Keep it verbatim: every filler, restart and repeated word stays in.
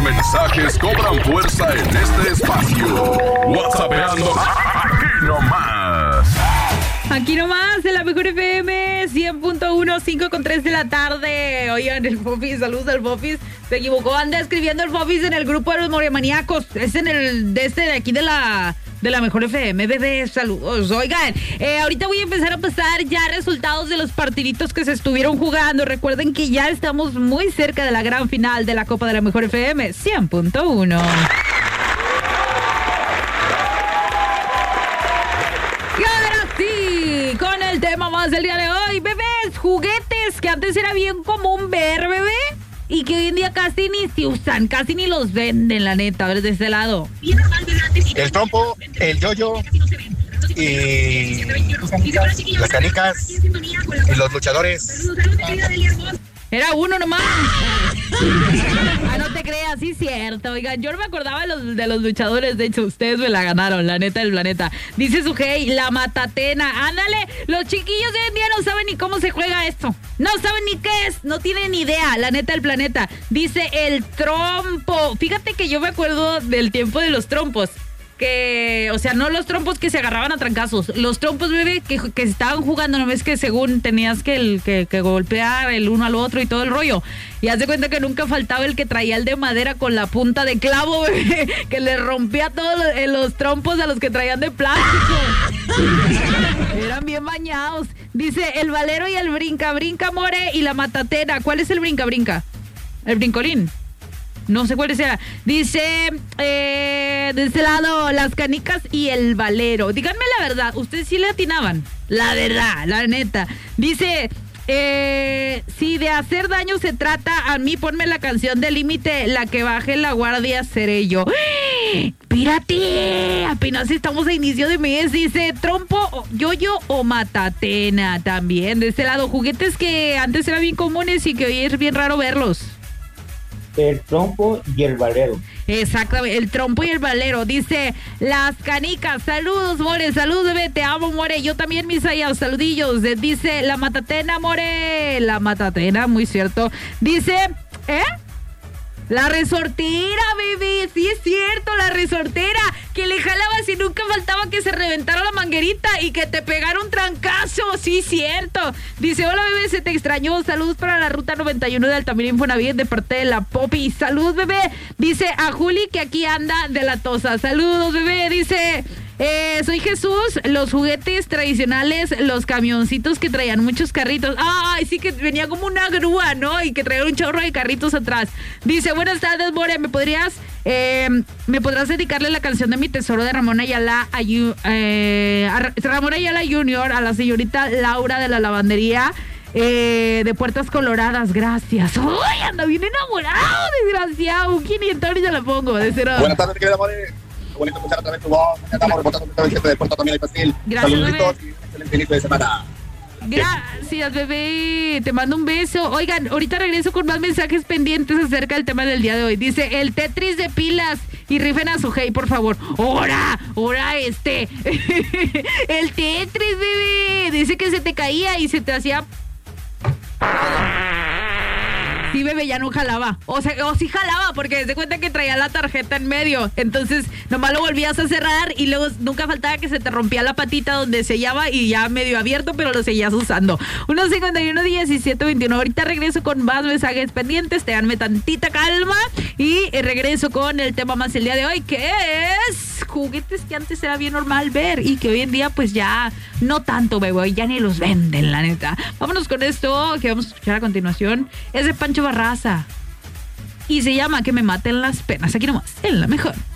mensajes cobran fuerza en este espacio. WhatsAppeando aquí nomás. Aquí nomás, de la mejor F M, cien punto uno, cinco con tres de la tarde. Oigan, el Fofis, saludos al Fofis. Se equivocó, anda escribiendo el Fofis en el grupo de los Moremaníacos. Es en el, de este de aquí de la... de la mejor F M, bebé, saludos. Oigan, eh, ahorita voy a empezar a pasar ya resultados de los partiditos que se estuvieron jugando. Recuerden que ya estamos muy cerca de la gran final de la Copa de la Mejor F M, cien punto uno. Y ahora sí, con el tema más del día de hoy, bebés, juguetes que antes era bien común ver, bebé, y que hoy en día casi ni se usan, casi ni los venden, la neta. A ver, de este lado. El trompo, el yoyo y las canicas y los luchadores. Era uno nomás. Ah, no te creas, sí es cierto. Oigan, yo no me acordaba de los, de los luchadores. De hecho, ustedes me la ganaron, la neta del planeta. Dice su hey, la matatena. Ándale, los chiquillos de hoy en día no saben ni cómo se juega esto. No saben ni qué es, no tienen ni idea, la neta del planeta. Dice el trompo. Fíjate que yo me acuerdo del tiempo de los trompos. Que, o sea, no los trompos que se agarraban a trancazos, los trompos, bebé, que, que estaban jugando, no ves que según tenías que, el, que, que golpear el uno al otro y todo el rollo. Y haz de cuenta que nunca faltaba el que traía el de madera con la punta de clavo, bebé, que le rompía todos los, los trompos a los que traían de plástico. Eran bien bañados. Dice el valero y el brinca, brinca, more, y la matatena. ¿Cuál es el brinca, brinca? El brincolín. No sé cuál sea. Dice, eh, de este lado, las canicas y el valero. Díganme la verdad, ustedes sí le atinaban. La verdad, la neta. Dice, eh, si de hacer daño se trata, a mí ponme la canción de Límite, la que baje la guardia seré yo. ¡Pírate! Apenas estamos a inicio de mes. Dice, trompo, yoyo o matatena también. De este lado, juguetes que antes eran bien comunes y que hoy es bien raro verlos. El trompo y el valero. Exactamente, el trompo y el valero. Dice, las canicas, saludos, more, saludos, bebé, te amo, more. Yo también, mis ayas, saludillos. Dice, la matatena, more. La matatena, muy cierto. Dice, ¿eh? La resortera, bebé, sí es cierto, la resortera, que le jalabas y nunca faltaba que se reventara la manguerita y que te pegara un trancazo, sí es cierto. Dice, hola bebé, se te extrañó, saludos para la ruta noventa y uno de Altamira Infonavit de parte de la Popi, saludos bebé. Dice a Juli que aquí anda de la Tosa, saludos bebé. Dice, eh, soy Jesús, los juguetes tradicionales, los camioncitos que traían muchos carritos, ay, sí que venía como una grúa, ¿no? Y que traía un chorro de carritos atrás. Dice, buenas tardes, more, ¿me podrías, eh, me podrás dedicarle la canción de Mi Tesoro de Ramón Ayala, a, eh, a Ramón Ayala junior, a la señorita Laura de la lavandería, eh, de Puertas Coloradas, gracias. ¡Uy, anda bien enamorado, desgraciado! Un quinientos y ya la pongo, de cero. Buenas tardes, querida more. Qué bonito escuchar otra vez tu voz. Estamos reportando completamente de Puerto también el Pastil. Gracias, saluditos y un excelente inicio de semana. Gracias, bebé. Te mando un beso. Oigan, ahorita regreso con más mensajes pendientes acerca del tema del día de hoy. Dice, el Tetris de pilas. Y rifen a su hey, por favor. ¡Hora! ¡Hora este! El Tetris, bebé. Dice que se te caía y se te hacía... Sí, bebé, ya no jalaba. O sea, o sí jalaba, porque desde cuenta que traía la tarjeta en medio. Entonces, nomás lo volvías a cerrar y luego nunca faltaba que se te rompía la patita donde sellaba y ya medio abierto, pero lo seguías usando. uno cincuenta y uno, diecisiete, veintiuno. Ahorita regreso con más mensajes pendientes. Ténganme tantita calma. Y regreso con el tema más el día de hoy, que es juguetes que antes era bien normal ver y que hoy en día, pues ya no tanto, bebé. Ya ni los venden, la neta. Vámonos con esto que vamos a escuchar a continuación. Es de Pancho Barraza y se llama Que me maten las penas. Aquí nomás, en la mejor.